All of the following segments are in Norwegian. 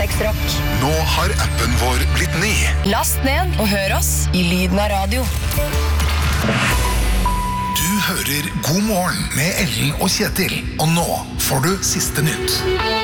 Nordisk Rock. Nå har appen vår blitt ny. Last ned og hør oss i lyden av radio. Du hører God morgen med Ellen og Kjetil. Og nå får du siste nytt.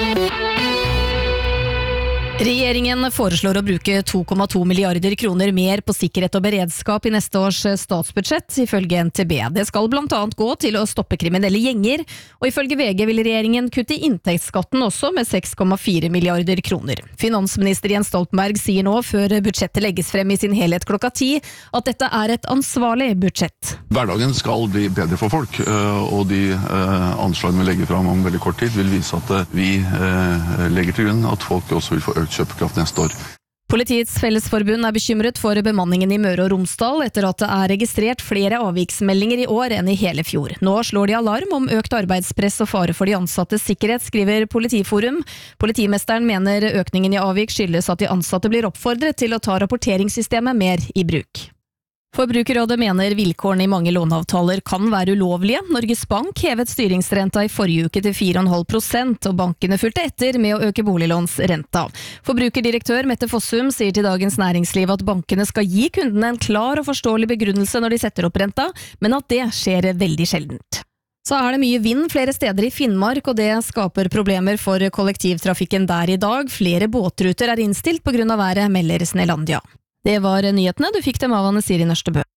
Regjeringen foreslår å bruke 2,2 milliarder kroner mer på sikkerhet og beredskap i neste års statsbudsjett, ifølge NTB. Det skal blant annet gå til å stoppe kriminelle gjenger, og ifølge VG vil regjeringen kutte inntektsskatten også med 6,4 milliarder kroner. Finansminister Jens Stoltenberg sier nå, før budsjettet legges frem i sin helhet klokka 10, at dette er et ansvarlig budsjett. Hverdagen skal bli bedre for folk, og de anslagene vi legger fram om veldig kort tid vil vise at vi legger til grunn at folk også vil få økt kjøpekraft neste år. Politiets Fellesforbund er bekymret for bemanningen i Møre og Romsdal etter at det er registrert flere avviksmeldinger i år enn i hele fjor. Nå slår de alarm om økt arbeidspress og fare for de ansattes sikkerhet, skriver Politiforum. Politimesteren mener økningen i avvik skyldes at de ansatte blir oppfordret til å ta rapporteringssystemet mer i bruk. Forbrukerrådet mener vilkårene i mange låneavtaler kan være ulovlige. Norges Bank hevet styringsrenta i forrige uke til 4,5%, og bankene fulgte etter med å øke boliglånsrenta. Forbrukerdirektør Mette Fossum sier til Dagens Næringsliv at bankene skal gi kundene en klar og forståelig begrunnelse når de setter opp renta, men at det skjer veldig sjeldent. Så er det mye vind flere steder i Finnmark, og det skaper problemer for kollektivtrafikken der i dag. Flere båtruter er innstilt på grunn av været, melder Snelandia. Det var nyhetene. Du fikk dem av Anne Siri Nørstebø.